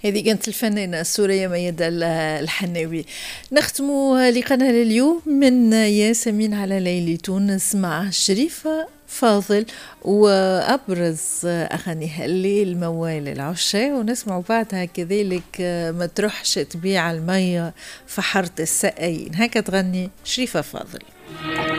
هذه كانت الفنانة السورية ميادة الحناوي. نختم لقاءنا اليوم من ياسمين على ليلي تونس مع شريفة فاضل وأبرز أغانيها الليل موال العشاء، ونسمع بعدها كذلك ما تروحش تبيع المية في حارة السقايين. هكا تغني شريفة فاضل.